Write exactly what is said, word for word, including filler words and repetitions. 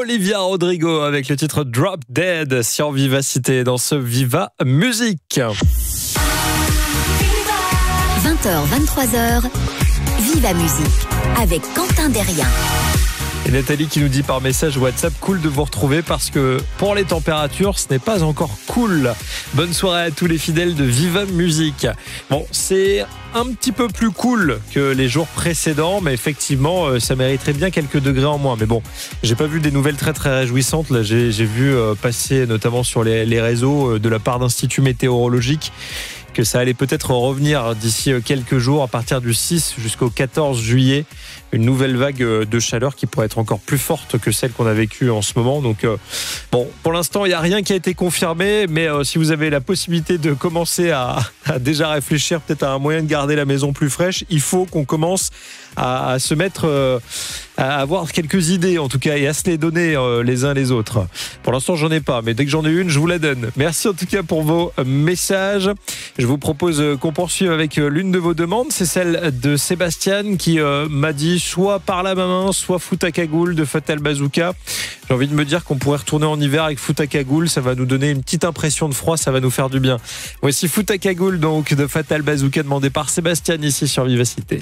Olivia Rodrigo avec le titre Drop Dead sur Vivacité dans ce Viva Musique. vingt heures vingt-trois heures, Viva Musique avec Quentin Derrien. Et Nathalie qui nous dit par message WhatsApp, cool de vous retrouver parce que pour les températures, ce n'est pas encore cool. Bonne soirée à tous les fidèles de Viva Musique. Bon, c'est un petit peu plus cool que les jours précédents, mais effectivement, ça mériterait bien quelques degrés en moins. Mais bon, j'ai pas vu des nouvelles très très réjouissantes. Là, j'ai, j'ai vu passer notamment sur les, les réseaux de la part d'instituts météorologiques que ça allait peut-être revenir d'ici quelques jours, à partir du six jusqu'au quatorze juillet, une nouvelle vague de chaleur qui pourrait être encore plus forte que celle qu'on a vécue en ce moment. Donc euh, bon, pour l'instant, il n'y a rien qui a été confirmé, mais euh, si vous avez la possibilité de commencer à, à déjà réfléchir peut-être à un moyen de garder la maison plus fraîche, il faut qu'on commence à, à se mettre, euh, à avoir quelques idées en tout cas, et à se les donner euh, les uns les autres. Pour l'instant, j'en ai pas, mais dès que j'en ai une, je vous la donne. Merci en tout cas pour vos messages. Je vous propose qu'on poursuive avec l'une de vos demandes, c'est celle de Sébastien qui euh, m'a dit soit par la main, soit Foot à cagoule de Fatal Bazooka. J'ai envie de me dire qu'on pourrait retourner en hiver avec Foot à cagoule, ça va nous donner une petite impression de froid, ça va nous faire du bien. Voici Foot à cagoule donc de Fatal Bazooka demandé par Sébastien ici sur Vivacité.